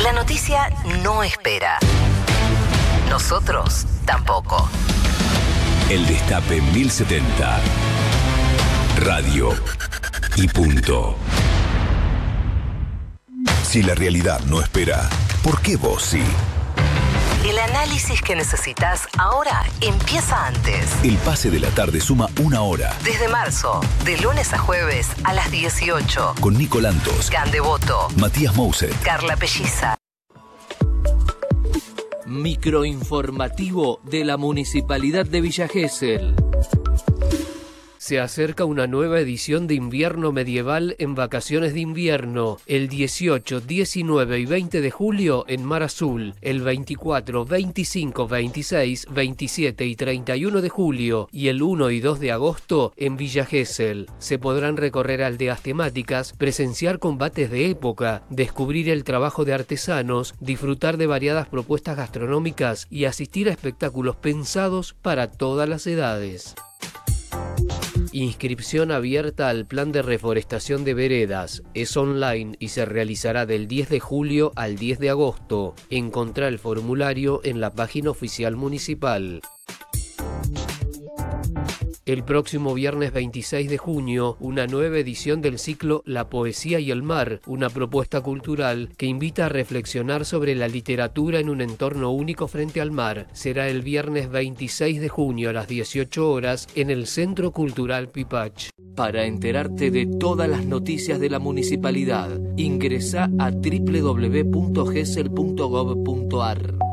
La noticia no espera. Nosotros tampoco. El Destape 1070. Radio y punto. Si la realidad no espera, ¿por qué vos sí? El análisis que necesitas ahora empieza antes. El pase de la tarde suma una hora. Desde marzo, de lunes a jueves a las 18. Con Nico Lantos, Can Devoto, Matías Mouset, Carla Pelliza. Microinformativo de la Municipalidad de Villa Gesell. Se acerca una nueva edición de Invierno Medieval en vacaciones de invierno, el 18, 19 y 20 de julio en Mar Azul, el 24, 25, 26, 27 y 31 de julio y el 1 y 2 de agosto en Villa Gesell. Se podrán recorrer aldeas temáticas, presenciar combates de época, descubrir el trabajo de artesanos, disfrutar de variadas propuestas gastronómicas y asistir a espectáculos pensados para todas las edades. Inscripción abierta al plan de reforestación de veredas. Es online y se realizará del 10 de julio al 10 de agosto. Encontrá el formulario en la página oficial municipal. El próximo viernes 26 de junio, una nueva edición del ciclo La Poesía y el Mar, una propuesta cultural que invita a reflexionar sobre la literatura en un entorno único frente al mar. Será el viernes 26 de junio a las 18 horas en el Centro Cultural Pipach. Para enterarte de todas las noticias de la municipalidad, ingresá a www.gesell.gov.ar.